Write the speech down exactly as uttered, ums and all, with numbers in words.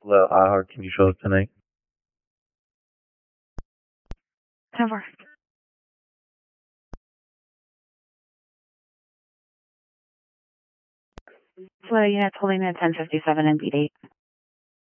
Hello, iHeart. Can you show up tonight? Never. Florida units holding at ten fifty-seven and beat eight.